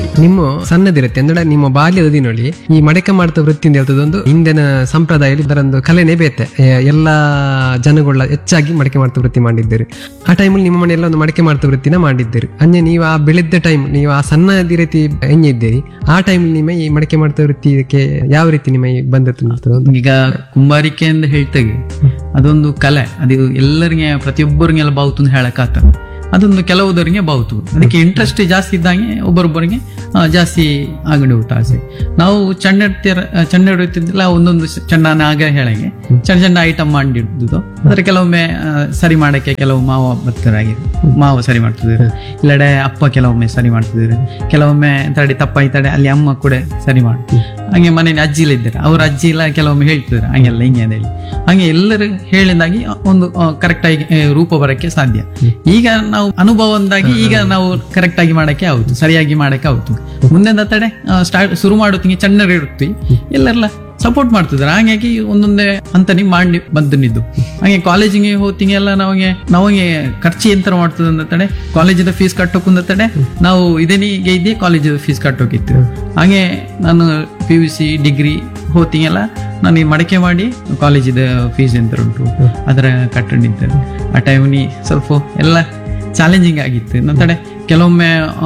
ನಿಮ್ಮ ಸಣ್ಣದಿರುತ್ತೆ ಅಂದ್ರೆ ನಿಮ್ಮ ಬಾಲ್ಯದ ದಿನoli ಈ ಮಡಕೆ ಮಾಡ್ತಾ ವೃತ್ತಿ ಅಂತ ಹೇಳ್ತದೊಂದು ಹಿಂದಿನ ಸಂಪ್ರದಾಯದಲ್ಲಿ ಇದರೊಂದು ಕಲೆನೇ ಬೇತೆ. ಎಲ್ಲಾ ಜನಗಳ ಹೆಚ್ಚಾಗಿ ಮಡಕೆ ಮಾಡ್ತಾ ವೃತ್ತಿ ಮಾಡಿದ್ದೀರಿ. ಆ ಟೈಮಲ್ಲಿ ನಿಮ್ಮ ಮನೆಯಲ್ಲ ಒಂದು ಮಡಕೆ ಮಾಡ್ತಾ ವೃತ್ತಿನ ಮಾಡಿದ್ದೀರಿ. ಅಂದ್ರೆ ನೀವು ಆ ಬೆಳೆದ ಟೈಮ್ ನೀವು ಆ ಸಣ್ಣದಿ ರೀತಿ ಹೆಂಗಿದ್ದೀರಿ ಆ ಟೈಮ್ ನಿಮ್ಮ ಈ ಮಡಕೆ ಮಾಡ್ತಾ ವೃತ್ತಿಗೆ ಯಾವ ರೀತಿ ನಿಮ್ಮ ಬಂದದ್ದು? ಈಗ ಕುಂಬಾರಿಕೆ ಅಂತ ಹೇಳ್ತೇವೆ, ಅದೊಂದು ಕಲೆ. ಅದು ಎಲ್ಲರಿಗೆ ಪ್ರತಿಯೊಬ್ಬರಿಗೆಲ್ಲ ಬಾವುತು ಅಂತ ಹೇಳಕ್ ಆಗ್ತದೆ. ಅದೊಂದು ಕೆಲವುದರಿಗೆ ಬಾವುತು. ಅದಕ್ಕೆ ಇಂಟ್ರೆಸ್ಟ್ ಜಾಸ್ತಿ ಇದ್ದಂಗೆ ಒಬ್ಬರೊಬ್ಬರಿಗೆ ಜಾಸ್ತಿ ಆಗಡಿ ಊಟ ಆಸೆ. ನಾವು ಚೆಂಡ ಇಡುತ್ತಿದ್ದಿಲ್ಲ, ಒಂದೊಂದು ಚೆಂಡನ ಆಗ ಹೇಳಂಗೆ ಚೆಂಡ ಐಟಮ್ ಮಾಡಿಡುದು. ಅದ್ರ ಕೆಲವೊಮ್ಮೆ ಸರಿ ಮಾಡಕ್ಕೆ ಕೆಲವು ಮಾವ ಭಕ್ತರಾಗಿರು, ಮಾವ ಸರಿ ಮಾಡ್ತಿದ್ರು, ಇಲ್ಲಡೆ ಅಪ್ಪ ಕೆಲವೊಮ್ಮೆ ಸರಿ ಮಾಡ್ತಿದ್ರು, ಕೆಲವೊಮ್ಮೆ ತಡೆ ತಪ್ಪಾಯ್ತಡೆ ಅಲ್ಲಿ ಅಮ್ಮ ಕೂಡ ಸರಿ ಮಾಡ್ತಿದ್ರು. ಹಂಗೆ ಮನೇಲಿ ಅಜ್ಜಿಲ ಇದ್ದಾರೆ, ಅವ್ರ ಅಜ್ಜಿ ಇಲ್ಲ ಕೆಲವೊಮ್ಮೆ ಹೇಳ್ತಿದ್ರು ಹಂಗೆಲ್ಲ ಹಿಂಗೆ ಅಂತ ಹೇಳಿ. ಹಂಗೆ ಎಲ್ಲರೂ ಹೇಳಿದಾಗಿ ಒಂದು ಕರೆಕ್ಟ್ ಆಗಿ ರೂಪ ಬರಕ್ಕೆ ಸಾಧ್ಯ. ಈಗ ನಾವು ಅನುಭವದಾಗಿ ಈಗ ನಾವು ಕರೆಕ್ಟ್ ಆಗಿ ಮಾಡಕ್ಕೆ ಆಗುದು, ಸರಿಯಾಗಿ ಮಾಡಕ್ಕೆ ಆಗುದು. ಮುಂದೆ ತಡೆ ಶುರು ಮಾಡೋತ್ತಿಗೆ ಚೆಂದ ಇಡ್ತೀವಿ, ಎಲ್ಲರೆಲ್ಲ ಸಪೋರ್ಟ್ ಮಾಡ್ತಿದ್ರು. ಹಾಗಾಗಿ ಒಂದೊಂದೇ ಹಂತನಿ ಮಾಡಿ ಬಂದನಿದ್ದು. ಹಾಗೆ ಕಾಲೇಜಿಗೆ ಹೋಗ್ತಿಗೆ ಎಲ್ಲ ನಾವಿಗೆ ಖರ್ಚು ಎಂತರ ಮಾಡ್ತದ ಅಂದ ತಡೆ ಕಾಲೇಜಿನ ಫೀಸ್ ಕಟ್ಟೋಕಂದ ತಡೆ ನಾವು ಇದೇನಿಗೆ ಇದ್ದೆ ಕಾಲೇಜ್ ಫೀಸ್ ಕಟ್ಟೋಕಿತ್ತು. ಹಾಗೆ ನಾನು PUC ಡಿಗ್ರಿ ಹೋತಿಗೆಲ್ಲ ನಾನು ಈ ಮಡಕೆ ಮಾಡಿ ಕಾಲೇಜಿದ ಫೀಸ್ ಎಂತ ಉಂಟು ಅದರ ಕಟ್ಟಣಿದ್ದೆ. ಆ ಟೈಮ್ನಿ ಸ್ವಲ್ಪ ಎಲ್ಲ ಚಾಲೆಂಜಿಂಗ್ ಆಗಿತ್ತು. ನಂತರ ಕೆಲವೊಮ್ಮೆ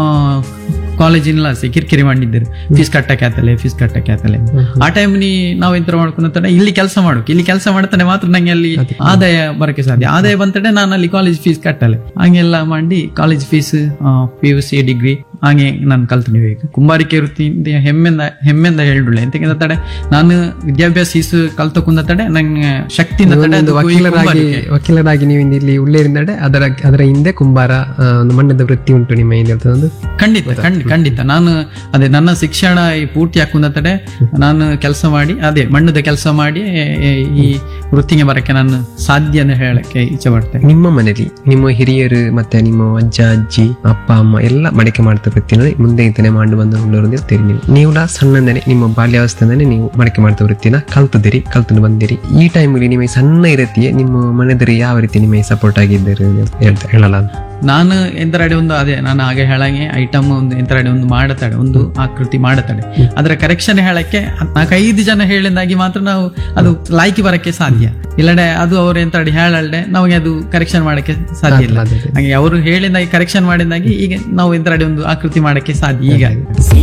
ಕಾಲೇಜಿನ ಕಿರಿಕಿರಿ ಮಾಡಿದ್ದರು, ಫೀಸ್ ಕಟ್ಟಕ್ಕೆ ಆತಲೆ. ಆ ಟೈಮ್ ನಾವು ಎಂತ ಮಾಡ್ಕೊಂಡ ಇಲ್ಲಿ ಕೆಲಸ ಮಾಡೋಕೆ, ಇಲ್ಲಿ ಕೆಲಸ ಮಾಡ್ತಾನೆ ಮಾತ್ರ ನಂಗೆ ಅಲ್ಲಿ ಆದಾಯ ಬರಕ್ಕೆ ಸಾಧ್ಯ. ಆದಾಯ ಬಂತಡೆ ನಾನು ಅಲ್ಲಿ ಕಾಲೇಜ್ ಫೀಸ್ ಕಟ್ಟಲೆ. ಹಂಗೆಲ್ಲ ಮಾಡಿ ಕಾಲೇಜ್ ಫೀಸ್ PUC ಡಿಗ್ರಿ ಹಾಗೆ ನಾನು ಕಲ್ತ್ನಿಬೇಕು. ಕುಂಬಾರಿಕೆ ವೃತ್ತಿ ಹೆಮ್ಮೆಂದ ಹೇಳುಳ್ಳೆ ಎಂತ ತಡೆ ನಾನು ವಿದ್ಯಾಭ್ಯಾಸ ಫೀಸ್ ಕಲ್ತಕೊಂಡ ತಡೆ ನಂಗೆ ಶಕ್ತಿಯಿಂದ ವಕೀಲರಾಗಿ ನೀವು ಇಲ್ಲಿ ಉಳ್ಳೇರಿಂದಡೆ ಅದರ ಹಿಂದೆ ಕುಂಬಾರ ಒಂದು ಮಣ್ಣದ ವೃತ್ತಿ ಉಂಟು ನಿಮ್ಮ ಹಿಂದೆ. ಖಂಡಿತ ನಾನು ಅದೇ ನನ್ನ ಶಿಕ್ಷಣ ಪೂರ್ತಿ ಹಾಕುಂದ ತಡೆ ನಾನು ಕೆಲಸ ಮಾಡಿ ಅದೇ ಮಣ್ಣದ ಕೆಲಸ ಮಾಡಿ ಈ ವೃತ್ತಿಗೆ ಬರಕ್ಕೆ ನಾನು ಸಾಧ್ಯ ಅಂತ ಹೇಳಕ್ಕೆ ಇಚ್ಛೆ ಪಡ್ತೇನೆ. ನಿಮ್ಮ ಮನೇಲಿ ನಿಮ್ಮ ಹಿರಿಯರು ಮತ್ತೆ ನಿಮ್ಮ ಅಜ್ಜ ಅಜ್ಜಿ ಅಪ್ಪ ಅಮ್ಮ ಎಲ್ಲ ಮಡಕೆ ಮಾಡ್ತಾ ವೃತ್ತಿನ ಮುಂದೆ ಇಂತಾನೆ ಮಾಡಿ ಬಂದು ಇರ್ತೀರಿ. ನೀವು ಸಣ್ಣಂದನೆ ನಿಮ್ಮ ಬಾಲ್ಯಾವಸ್ಥೆಯಿಂದನೇ ನೀವು ಮಡಕೆ ಮಾಡ್ತಾ ವೃತ್ತಿನ ಕಲ್ತು ಬಂದಿರಿ. ಈ ಟೈಮಲ್ಲಿ ನಿಮಗೆ ಸಣ್ಣ ಇರತ್ತೀಯ ನಿಮ್ಮ ಮನೆಯವರು ಯಾವ ರೀತಿ ನಿಮಗೆ ಸಪೋರ್ಟ್ ಆಗಿದ್ದೀರಿ ಹೇಳಲ್ಲ? ನಾನು ಎಂತರಡೆ ಒಂದು ಅದೇ ನಾನು ಹಾಗೆ ಹೇಳಂಗೆ ಐಟಮ್ ಒಂದು ಎಂತರಡೆ ಒಂದು ಮಾಡತಾಡೆ, ಒಂದು ಆಕೃತಿ ಮಾಡತಾಡೆ, ಅದರ ಕರೆಕ್ಷನ್ ಹೇಳಕ್ಕೆ 4-5 ಜನ ಹೇಳಿದಾಗಿ ಮಾತ್ರ ನಾವು ಅದು ಲಾಯ್ಕಿ ಬರಕ್ಕೆ ಸಾಧ್ಯ. ಇಲ್ಲಡೆ ಅದು ಅವ್ರು ಎಂತರಡೆ ಹೇಳಲ್ಡೆ ನಮಗೆ ಅದು ಕರೆಕ್ಷನ್ ಮಾಡಕ್ಕೆ ಸಾಧ್ಯ ಇಲ್ಲ. ಹಾಗೆ ಅವರು ಹೇಳಿದಾಗಿ ಕರೆಕ್ಷನ್ ಮಾಡಿದಾಗಿ ಈಗ ನಾವು ಎಂತರಡೆ ಒಂದು ಆಕೃತಿ ಮಾಡಕ್ಕೆ ಸಾಧ್ಯ. ಈಗ